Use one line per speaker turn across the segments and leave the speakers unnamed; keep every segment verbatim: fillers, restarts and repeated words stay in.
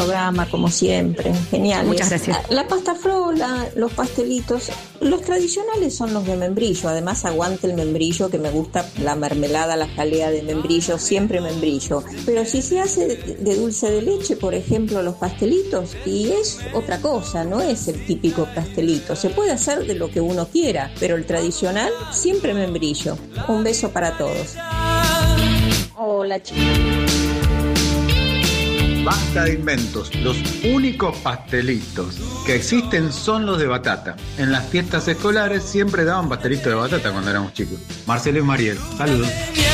programa, como siempre, genial.
Muchas gracias.
La, la pasta frola, los pastelitos, los tradicionales son los de membrillo, además aguante el membrillo, que me gusta la mermelada, la jalea de membrillo, siempre membrillo. Pero si se hace de, de dulce de leche, por ejemplo, los pastelitos, y es otra cosa, no es el típico pastelito, se puede hacer de lo que uno quiera, pero el tradicional, siempre membrillo. Un beso para todos. Hola, chicos.
Basta de inventos. Los únicos pastelitos que existen son los de batata. En las fiestas escolares siempre daban pastelitos de batata cuando éramos chicos. Marcelo y Mariel, saludos.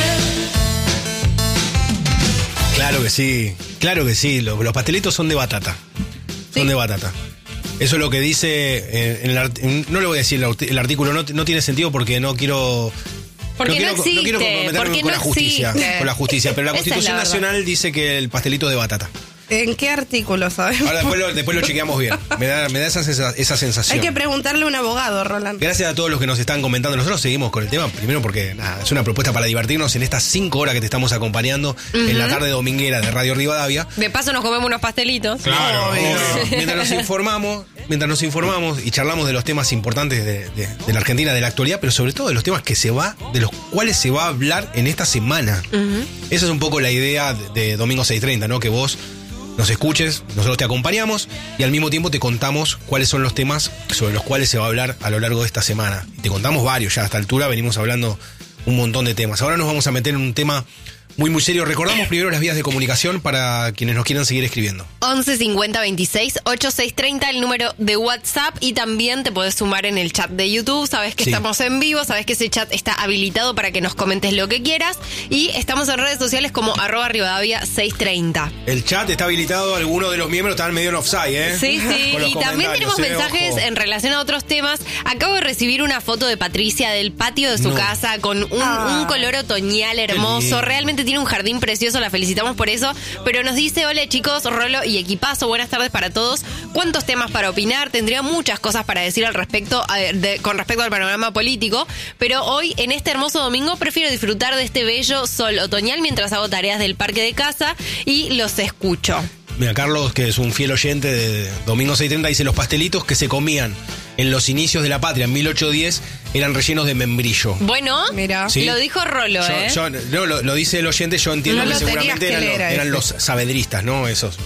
Claro que sí, claro que sí. Los, los pastelitos son de batata. Son sí. de batata. Eso es lo que dice. Eh, en el, en, no le voy a decir el, el artículo, no, no tiene sentido porque no quiero.
Porque
no, quiero,
no existe,
no quiero comprometerme con,
no
la justicia, con la justicia, pero la Constitución
la
Nacional dice que el pastelito es de batata.
¿En qué artículo, sabes?
Ahora después lo, después lo chequeamos bien. Me da, me da esa, esa sensación.
Hay que preguntarle a un abogado, Roland.
Gracias a todos los que nos están comentando. Nosotros seguimos con el tema, primero porque nada, es una propuesta para divertirnos en estas cinco horas que te estamos acompañando uh-huh. en la tarde dominguera de Radio Rivadavia.
De paso nos comemos unos pastelitos.
Claro. No, mientras nos informamos, mientras nos informamos y charlamos de los temas importantes de, de, de la Argentina, de la actualidad, pero sobre todo de los temas que se va, de los cuales se va a hablar en esta semana. Uh-huh. Esa es un poco la idea de, de Domingo seis treinta, ¿no? Que vos nos escuches, nosotros te acompañamos y al mismo tiempo te contamos cuáles son los temas sobre los cuales se va a hablar a lo largo de esta semana. Y te contamos varios, ya a esta altura venimos hablando un montón de temas. Ahora nos vamos a meter en un tema muy muy serio. Recordamos primero las vías de comunicación para quienes nos quieran seguir escribiendo.
once cincuenta veintiséis ochenta y seis treinta, el número de WhatsApp, y también te podés sumar en el chat de YouTube. Sabes que sí. estamos en vivo, sabes que ese chat está habilitado para que nos comentes lo que quieras, y estamos en redes sociales como arroba Rivadavia seiscientos treinta.
El chat está habilitado, algunos de los miembros están medio en offside, ¿eh?
Sí, sí, y también tenemos eh, mensajes ojo. en relación a otros temas. Acabo de recibir una foto de Patricia del patio de su no. casa con un, ah. un color otoñal hermoso. Realmente tiene un jardín precioso, la felicitamos por eso, pero nos dice: hola chicos, Rolo y equipazo, buenas tardes para todos. ¿Cuántos temas para opinar? Tendría muchas cosas para decir al respecto eh, de, con respecto al panorama político, pero hoy, en este hermoso domingo, prefiero disfrutar de este bello sol otoñal mientras hago tareas del parque de casa y los escucho.
Mira, Carlos, que es un fiel oyente de Domingo seiscientos treinta, dice: los pastelitos que se comían en los inicios de la patria, en mil ochocientos diez, eran rellenos de membrillo.
Bueno, mira, ¿sí? Lo dijo Rolo,
yo,
¿eh?
Yo, no, lo, lo dice el oyente, yo entiendo no que seguramente que eran, los, eran los sabedristas, ¿no? Esos.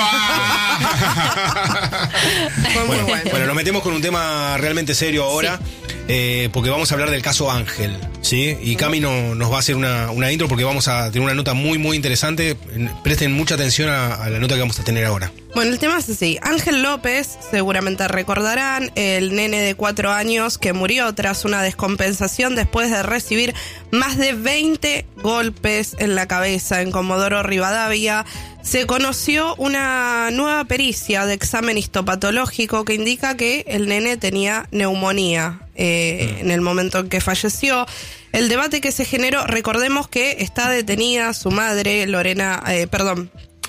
bueno, bueno. bueno, nos metemos con un tema realmente serio ahora, sí. eh, porque vamos a hablar del caso Ángel, ¿sí? Y Cami no, nos va a hacer una, una intro porque vamos a tener una nota muy, muy interesante. Presten mucha atención a, a la nota que vamos a tener ahora.
Bueno, el tema es así. Ángel López, seguramente recordarán, el nene de cuatro años que murió tras una descompensación después de recibir más de veinte golpes en la cabeza en Comodoro Rivadavia. Se conoció una nueva pericia de examen histopatológico que indica que el nene tenía neumonía eh, en el momento en que falleció. El debate que se generó, recordemos que está detenida su madre, Lorena, eh, perdón,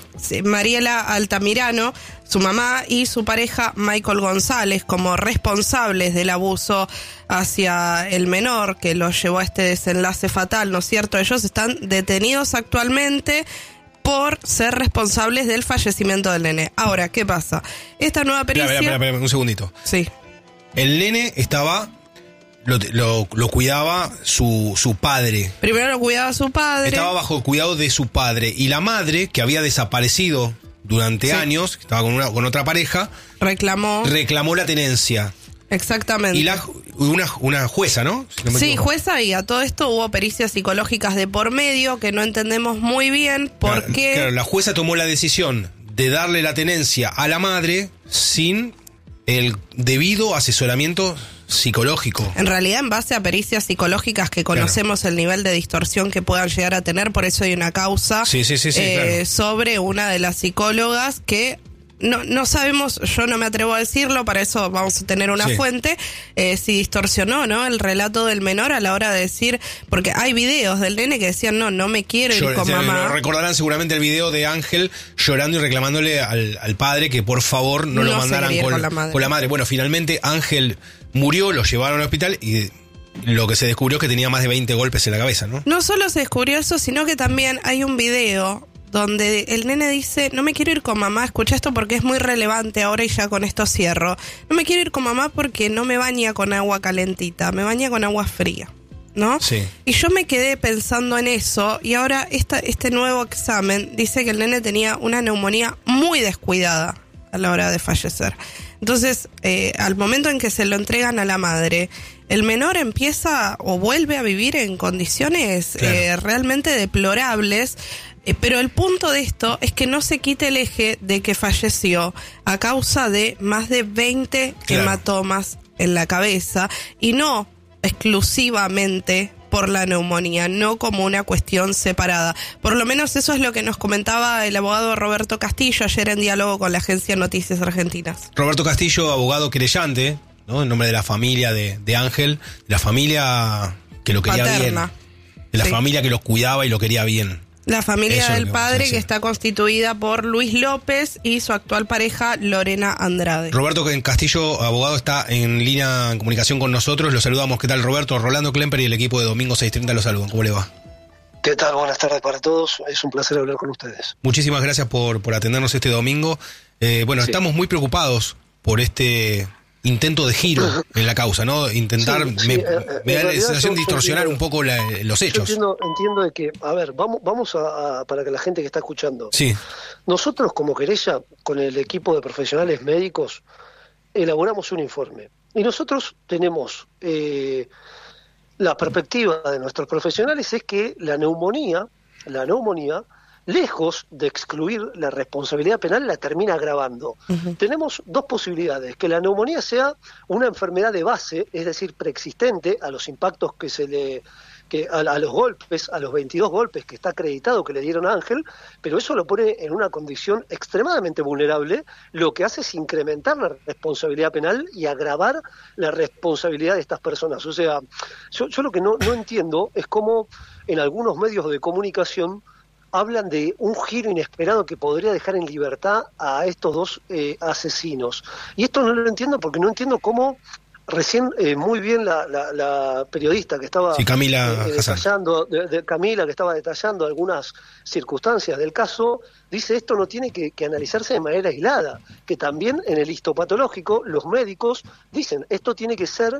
Mariela Altamirano, su mamá y su pareja Michael González como responsables del abuso hacia el menor que los llevó a este desenlace fatal, ¿no es cierto? Ellos están detenidos actualmente por ser responsables del fallecimiento del nene. Ahora, ¿qué pasa? Esta nueva pericia...
Espera, espera, espera, un segundito.
Sí.
El nene estaba... Lo, lo, lo cuidaba su, su padre.
Primero lo cuidaba su padre.
Estaba bajo el cuidado de su padre. Y la madre, que había desaparecido durante sí. años, estaba con, una, con otra pareja,
reclamó
reclamó la tenencia.
Exactamente.
Y la, una, una jueza, ¿no? Si no me
sí,
equivoco.
jueza, y a todo esto hubo pericias psicológicas de por medio que no entendemos muy bien por
claro,
qué...
Claro, la jueza tomó la decisión de darle la tenencia a la madre sin el debido asesoramiento psicológico.
En realidad, en base a pericias psicológicas que conocemos claro. el nivel de distorsión que puedan llegar a tener, por eso hay una causa
sí, sí, sí, sí,
eh,
claro.
sobre una de las psicólogas que no, no sabemos, yo no me atrevo a decirlo, para eso vamos a tener una sí. fuente, eh, si distorsionó, ¿no?, el relato del menor a la hora de decir, porque hay videos del nene que decían, no, no me quiero ir Llor, con mamá.
Recordarán seguramente el video de Ángel llorando y reclamándole al, al padre que por favor no, no lo mandaran con, con, la madre. con la madre. Bueno, finalmente Ángel murió, lo llevaron al hospital y lo que se descubrió es que tenía más de veinte golpes en la cabeza, ¿no?
No solo se descubrió eso, sino que también hay un video donde el nene dice, no me quiero ir con mamá, escucha esto porque es muy relevante ahora y ya con esto cierro. No me quiero ir con mamá porque no me baña con agua calentita, me baña con agua fría, ¿no?
Sí.
Y yo me quedé pensando en eso y ahora esta, este nuevo examen dice que el nene tenía una neumonía muy descuidada a la hora de fallecer. Entonces, eh, al momento en que se lo entregan a la madre, el menor empieza o vuelve a vivir en condiciones claro. eh, realmente deplorables, eh, pero el punto de esto es que no se quite el eje de que falleció a causa de más de veinte claro. hematomas en la cabeza y no exclusivamente por la neumonía, no como una cuestión separada. Por lo menos eso es lo que nos comentaba el abogado Roberto Castillo ayer en diálogo con la agencia Noticias Argentinas.
Roberto Castillo, abogado querellante, ¿no? En nombre de la familia de, de Ángel, de la familia que lo quería
Paterna.
bien, de la sí. familia que lo cuidaba y lo quería bien.
La familia
Eso
del
que
padre
que
que está constituida por Luis López y su actual pareja Lorena Andrade.
Roberto Castillo, abogado, está en línea en comunicación con nosotros. Lo saludamos. ¿Qué tal, Roberto? Rolando Klemper y el equipo de Domingo seiscientos treinta lo saludan. ¿Cómo le va?
¿Qué tal? Buenas tardes para todos. Es un placer hablar con ustedes.
Muchísimas gracias por, por atendernos este domingo. Eh, bueno, sí. estamos muy preocupados por este intento de giro en la causa, ¿no? Intentar, sí, sí, me, eh, me da la sensación de distorsionar entiendo, un poco la, los hechos.
Yo entiendo, entiendo de que, a ver, vamos, vamos a, a, para que la gente que está escuchando.
Sí.
Nosotros como querella, con el equipo de profesionales médicos, elaboramos un informe. Y nosotros tenemos, eh, la perspectiva de nuestros profesionales es que la neumonía, la neumonía, lejos de excluir la responsabilidad penal, la termina agravando. Uh-huh. Tenemos dos posibilidades, que la neumonía sea una enfermedad de base, es decir, preexistente a los impactos que se le... que a, a los golpes, a los veintidós golpes que está acreditado que le dieron a Ángel, pero eso lo pone en una condición extremadamente vulnerable, lo que hace es incrementar la responsabilidad penal y agravar la responsabilidad de estas personas. O sea, yo, yo lo que no, no entiendo es cómo en algunos medios de comunicación hablan de un giro inesperado que podría dejar en libertad a estos dos eh, asesinos. Y esto no lo entiendo porque no entiendo cómo recién eh, muy bien la, la, la periodista que estaba
sí, Camila
eh, detallando, de, de Camila que estaba detallando algunas circunstancias del caso, dice esto no tiene que, que analizarse de manera aislada, que también en el histopatológico los médicos dicen esto tiene que ser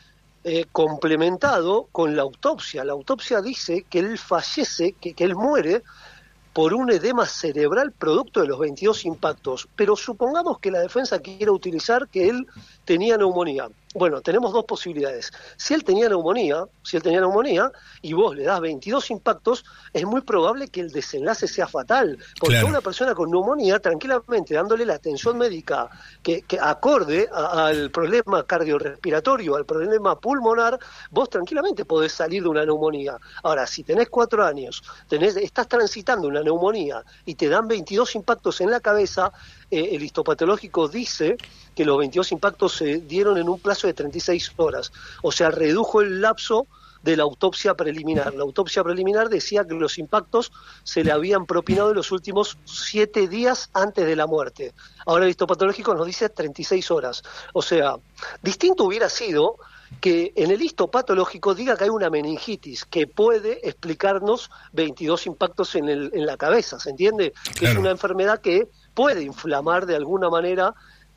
Eh, complementado con la autopsia. La autopsia dice que él fallece, que, que él muere por un edema cerebral producto de los veintidós impactos, pero supongamos que la defensa quiera utilizar que él tenía neumonía. Bueno, tenemos dos posibilidades. Si él tenía neumonía, si él tenía neumonía y vos le das veintidós impactos, es muy probable que el desenlace sea fatal, porque claro. una persona con neumonía, tranquilamente dándole la atención médica que, que acorde a, al problema cardiorrespiratorio, al problema pulmonar, vos tranquilamente podés salir de una neumonía. Ahora, si tenés cuatro años, tenés, estás transitando una neumonía y te dan veintidós impactos en la cabeza, eh, el histopatológico dice que los veintidós impactos se dieron en un plazo de treinta y seis horas, o sea, redujo el lapso de la autopsia preliminar. La autopsia preliminar decía que los impactos se le habían propinado en los últimos siete días antes de la muerte. Ahora el histopatológico nos dice treinta y seis horas. O sea, distinto hubiera sido que en el histopatológico diga que hay una meningitis que puede explicarnos veintidós impactos en, el, en la cabeza, ¿se entiende? Claro. Que es una enfermedad que puede inflamar de alguna manera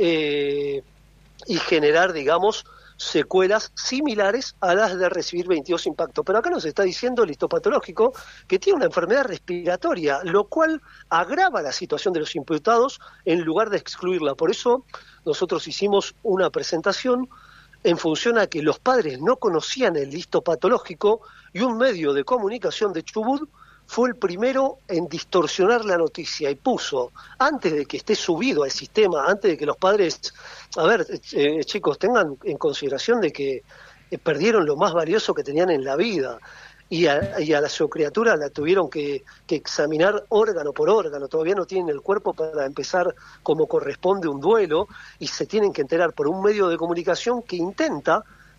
eh, y generar, digamos, secuelas similares a las de recibir veintidós impactos. Pero acá nos está diciendo el histopatológico que tiene una enfermedad respiratoria, lo cual agrava la situación de los imputados en lugar de excluirla. Por eso nosotros hicimos una presentación en función a que los padres no conocían el histopatológico y un medio de comunicación de Chubut fue el primero en distorsionar la noticia y puso, antes de que esté subido al sistema, antes de que los padres, a ver, eh, chicos, tengan en consideración de que eh, perdieron lo más valioso que tenían en la vida, y a, y a la, su criatura la tuvieron que, que examinar órgano por órgano, todavía no tienen el cuerpo para empezar como corresponde un duelo, y se tienen que enterar por un medio de comunicación que intenta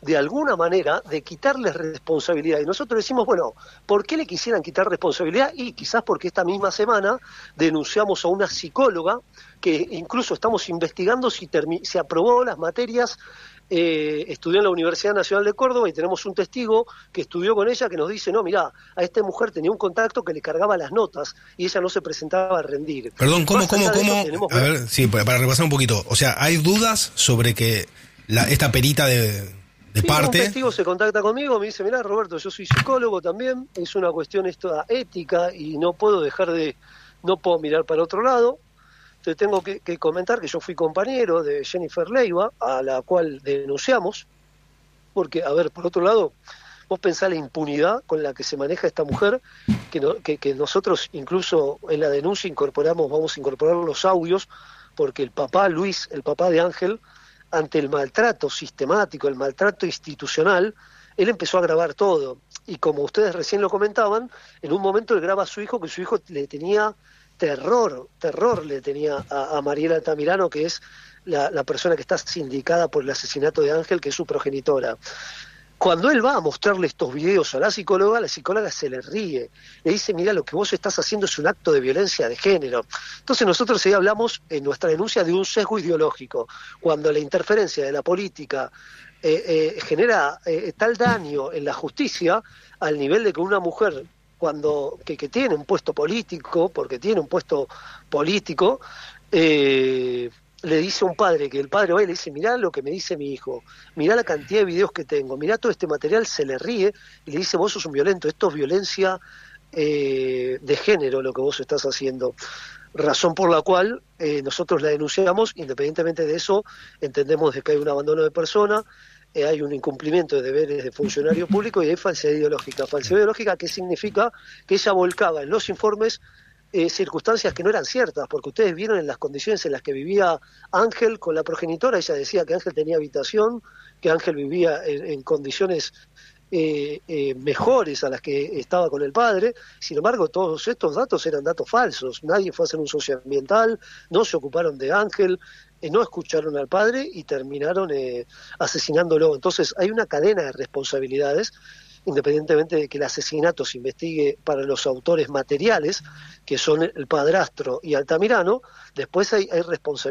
de alguna manera, de quitarles responsabilidad. Y nosotros decimos, bueno, ¿por qué le quisieran quitar responsabilidad? Y quizás porque esta misma semana denunciamos a una psicóloga que incluso estamos investigando si, termi- si aprobó las materias. Eh, estudió en la Universidad Nacional de Córdoba y tenemos un testigo que estudió con ella que nos dice, no, mirá, a esta mujer tenía un contacto que le cargaba las notas y ella no se presentaba a rendir.
Perdón, ¿cómo,
Más
cómo,
allá de
cómo?
eso, tenemos-
A ver, sí, para para repasar un poquito. O sea, hay dudas sobre que la, esta perita de, de
Sí,
parte...
un testigo se contacta conmigo, me dice, mirá, Roberto, yo soy psicólogo también, es una cuestión esta ética y no puedo dejar de, no puedo mirar para otro lado. Te tengo que, que comentar que yo fui compañero de Jennifer Leiva, a la cual denunciamos, porque, a ver, por otro lado, vos pensás la impunidad con la que se maneja esta mujer, que, no, que, que nosotros incluso en la denuncia incorporamos, vamos a incorporar los audios, porque el papá Luis, el papá de Ángel, ante el maltrato sistemático, el maltrato institucional, él empezó a grabar todo. Y como ustedes recién lo comentaban, en un momento él graba a su hijo, que su hijo le tenía terror, terror le tenía a, a Mariela Altamirano, que es la, la persona que está sindicada por el asesinato de Ángel, que es su progenitora. Cuando él va a mostrarle estos videos a la psicóloga, la psicóloga se le ríe, le dice, mira, lo que vos estás haciendo es un acto de violencia de género. Entonces nosotros ahí hablamos en nuestra denuncia de un sesgo ideológico, cuando la interferencia de la política eh, eh, genera eh, tal daño en la justicia, al nivel de que una mujer cuando que, que tiene un puesto político, porque tiene un puesto político, eh, le dice a un padre, que el padre va y le dice, mirá lo que me dice mi hijo, mirá la cantidad de videos que tengo, mirá todo este material, se le ríe y le dice, vos sos un violento, esto es violencia eh, de género lo que vos estás haciendo. Razón por la cual eh, nosotros la denunciamos, independientemente de eso, entendemos de que hay un abandono de persona, eh, hay un incumplimiento de deberes de funcionario público y hay falsedad ideológica. Falsedad ideológica, ¿qué significa? Que ella volcaba en los informes Eh, circunstancias que no eran ciertas, porque ustedes vieron en las condiciones en las que vivía Ángel con la progenitora. Ella decía que Ángel tenía habitación, que Ángel vivía en, en condiciones eh, eh, mejores a las que estaba con el padre. Sin embargo, todos estos datos eran datos falsos. Nadie fue a hacer un socioambiental, no se ocuparon de Ángel, eh, no escucharon al padre y terminaron eh, asesinándolo. Entonces hay una cadena de responsabilidades, independientemente de que el asesinato se investigue para los autores materiales, que son el padrastro y Altamirano. Después hay, hay responsabilidades